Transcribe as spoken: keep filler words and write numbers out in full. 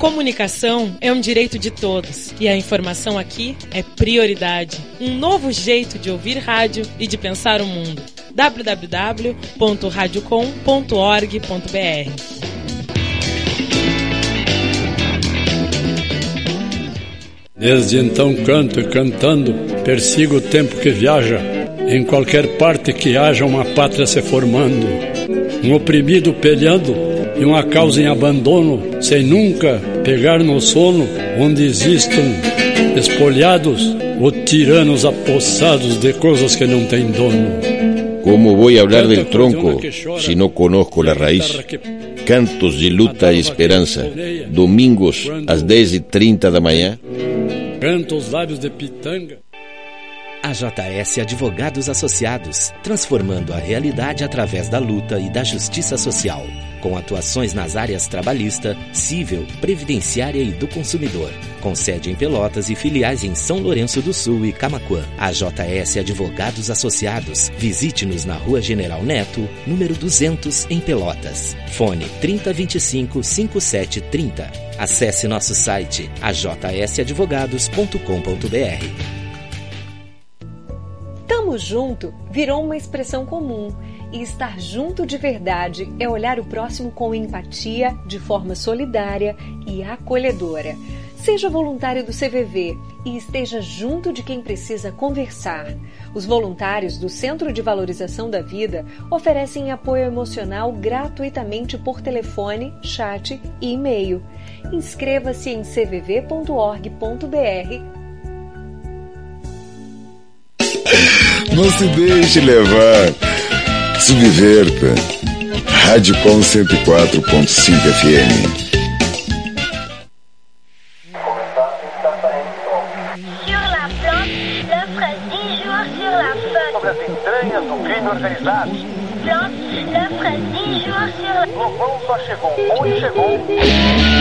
comunicação é um direito de todos e a informação aqui é prioridade. Um novo jeito de ouvir rádio e de pensar o mundo. w w w ponto radiocom ponto org ponto b r. Desde então canto e cantando, persigo o tempo que viaja, em qualquer parte que haja uma pátria se formando, um oprimido peleando e uma causa em abandono, sem nunca pegar no sono, onde existam espoliados ou tiranos apossados de coisas que não têm dono. Como voy a hablar del tronco si no conozco la raíz? Cantos de luta e esperança, domingos às dez e trinta da manhã. Canta os lábios de pitanga. A J S Advogados Associados, transformando a realidade através da luta e da justiça social, com atuações nas áreas trabalhista, civil, previdenciária e do consumidor, com sede em Pelotas e filiais em São Lourenço do Sul e Camaquã. A J S Advogados Associados, visite-nos na Rua General Neto, número duzentos, em Pelotas. Fone trinta, vinte e cinco, cinquenta e sete, trinta. Acesse nosso site a j s advogados ponto com ponto b r. Tamo junto virou uma expressão comum e estar junto de verdade é olhar o próximo com empatia, de forma solidária e acolhedora. Seja voluntário do C V V e esteja junto de quem precisa conversar. Os voluntários do Centro de Valorização da Vida oferecem apoio emocional gratuitamente por telefone, chat e e-mail. Inscreva-se em c v v ponto org ponto b r. Não se deixe levar. Se divirta. Rádio Com cento e quatro ponto cinco F M. Sobre as entranhas do crime organizado. Lobão só chegou onde chegou.